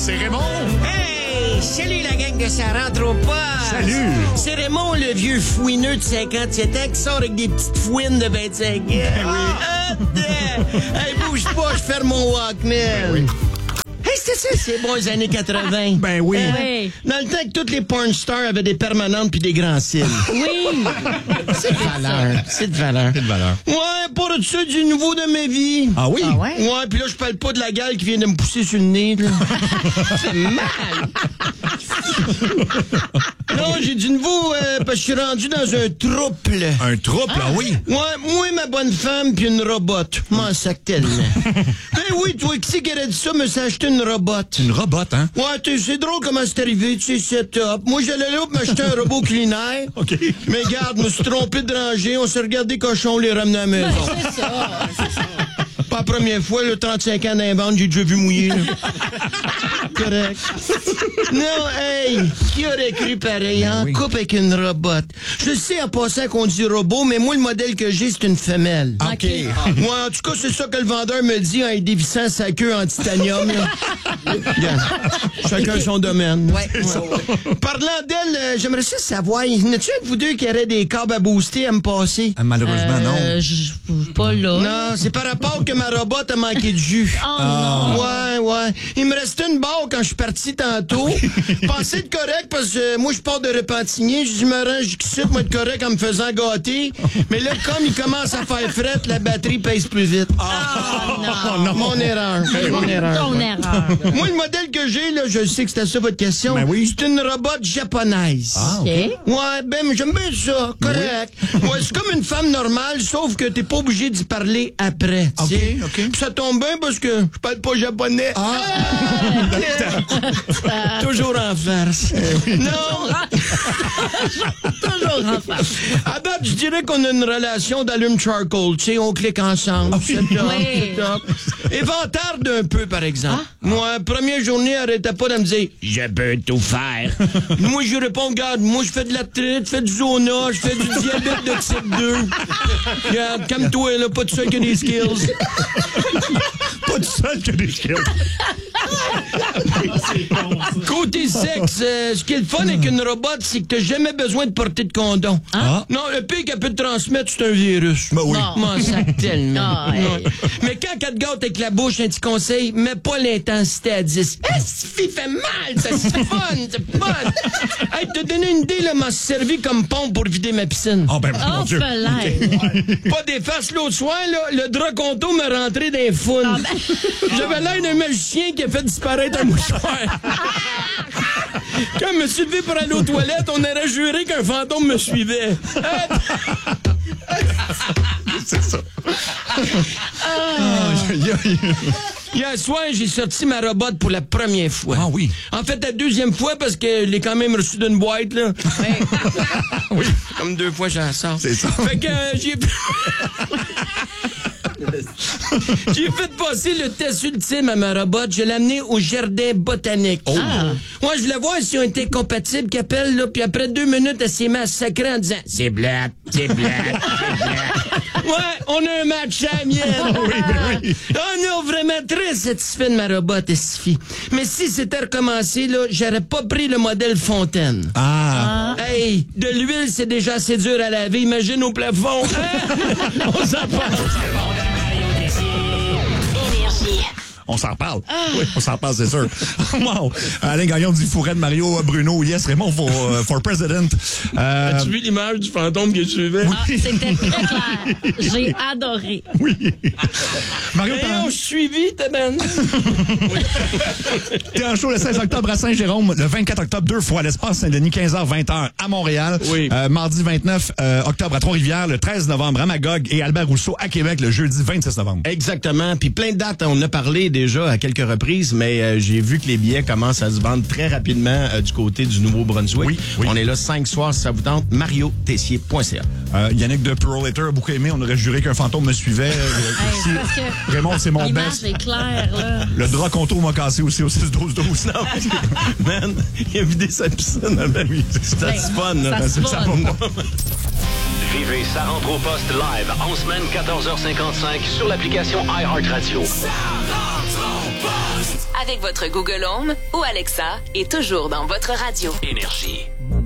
C'est Raymond. Hey! Salut la gang de Ça rentre au poste! Salut! C'est Raymond, le vieux fouineux de 57 ans qui sort avec des petites fouines de 25 ans. Hey, bouge pas, je ferme mon Walkman. Oui. Hey, c'était ça, c'est bon, les années 80. Ben oui. Oui. Dans le temps que toutes les porn stars avaient des permanentes puis des grands cils. Oui. C'est de valeur. C'est de valeur. C'est de valeur. Ouais, pour tout ça, du nouveau de ma vie. Ah oui? Ah ouais? Ouais, puis là, je parle pas de la gale qui vient de me pousser sur le nez, là. C'est mal! Non, j'ai du nouveau, parce que je suis rendu dans un trouble. Un trouble, ah oui? Ouais, moi, ma bonne femme, puis une robote. M'en sac tellement. Ben oui, toi, qui c'est qui aurait dit ça, me s'est acheté une robote? Une robote, hein? Ouais, c'est drôle comment c'est arrivé, tu sais, c'est top. Moi, j'allais là pour m'acheter un robot culinaire. OK. Mais garde, je me suis trompé de rangée. On s'est regardé cochon, on les ramenait à la maison. Ben, c'est ça. Pas la première fois, le 35 ans d'invente, j'ai déjà vu mouiller. Là. Correct. Non, hey, qui aurait cru pareil, hein? Oui. Coupe avec une robote. Je sais en passant qu'on dit robot, mais moi, le modèle que j'ai, c'est une femelle. OK. Moi, en tout cas, c'est ça que le vendeur me dit en dévissant sa queue en titanium. Là. Regarde. Chacun son domaine. Ouais. Parlant d'elle, j'aimerais ça savoir, y en a-tu un de vous deux qui aurait des câbles à booster à me passer? Ah, malheureusement, non. Pas là. Non, c'est par rapport que ma robote a manqué de jus. Oh non. Ouais. Il me restait une barre quand je suis parti tantôt. Pensez de correct parce que moi, je pars de Repentigny. Je me range ici, moi, de correct en me faisant gâter. Mais là, comme il commence à faire fret, la batterie pèse plus vite. Oh non. Mon erreur. Mon erreur. Ton erreur. Moi, le modèle que j'ai, là, je sais que c'était ça votre question. Ben oui. C'est une robot japonaise. Ah, OK. OK. Ouais, ben, j'aime bien ça, correct. Ouais, c'est comme une femme normale, sauf que t'es pas obligé d'y parler après, tu sais. OK. Puis ça tombe bien parce que je parle pas japonais. Toujours en farce. Non. Toujours en face. À date, je dirais qu'on a une relation d'allume charcoal, tu sais, on clique ensemble. C'est top, Oui. c'est top. Éventarde un peu, par exemple. Moi, première journée, arrêtait pas de me dire « Je peux tout faire ». Moi, je réponds « Regarde, moi, je fais de l'arthrite, je fais du zona, je fais du diabète de type 2. Regarde, calme-toi, là, pas de seul que des skills. » Pas tout seul que des skills. Côté sexe, ce qui est le fun avec une robot, c'est que t'as jamais besoin de porter de condom. Ah. Non, le pire qu'elle peut te transmettre, c'est un virus. Ben oui. Non. M'en sac tellement. Ah, hey. Ouais. Mais quand elle te gâte avec la bouche, un petit conseil, mets pas l'intensité à 10. Ce qui fait mal, ça, c'est fun, c'est fun. Hey, te donner une idée, là, m'a servi comme pompe pour vider ma piscine. Oh, ben, mon Oh, Dieu. peut-être. Pas des farces l'autre soir, là, le drap conto m'a rentré dans les founes. J'avais l'air d'un magicien qui a fait disparaître un mouchoir. Quand je me suis levé pour aller aux toilettes, on aurait juré qu'un fantôme me suivait. C'est ça. Hier soir, j'ai sorti ma robot pour la première fois. Ah oui. En fait, la deuxième fois, parce que je l'ai quand même reçu d'une boîte, là. Oui. Comme 2 fois, j'en sors. C'est ça. Fait que j'ai... J'ai fait passer le test ultime à ma robot. Je l'ai amené au jardin botanique. Oh. Moi, je voulais voir si on était compatibles, qu'elle appelle, là, puis après 2 minutes, elle s'est mise à sacrer en disant « C'est black, c'est black, c'est black. » Ouais, on a un match à la mienne. oui. On est vraiment très satisfait de ma robot, Estifi. Mais si c'était recommencé, là, j'aurais pas pris le modèle Fontaine. Ah. Hey, de l'huile, c'est déjà assez dur à laver. Imagine au plafond. Hein? On s'en parle. On s'en reparle. Oui, on s'en reparle, c'est sûr. Wow. Alain Gagnon dit Fourette, Mario Bruno, yes, Raymond for president. As-tu vu l'image du fantôme que je suivais? Ah, c'était très clair. J'ai adoré. Oui. Mario, Hey, on suivi, ta bande. t'es en show le 16 octobre à Saint-Jérôme, le 24 octobre, 2 fois à l'Espace Saint-Denis, 15h, 20h à Montréal. Oui. Mardi 29 octobre à Trois-Rivières, le 13 novembre à Magog et Albert Rousseau à Québec le jeudi 26 novembre. Exactement. Puis plein de dates, on en a parlé déjà à quelques reprises, mais j'ai vu que les billets commencent à se vendre très rapidement du côté du Nouveau-Brunswick. Oui, oui. On est là 5 soirs, si ça vous tente, mariotessier.ca. Yannick de Pure Later a beaucoup aimé. On aurait juré qu'un fantôme me suivait. Ici, Parce que Raymond, c'est mon l'image best. est claire, là. Le drap contour m'a cassé aussi au 6-12-12. Man, il a vidé sa piscine. Oui, c'est fun. Là. Ça se Ça fun. va. Vivez Ça rentre au poste live en semaine 14h55 sur l'application iHeartRadio. avec votre Google Home ou Alexa et toujours dans votre radio. Énergie.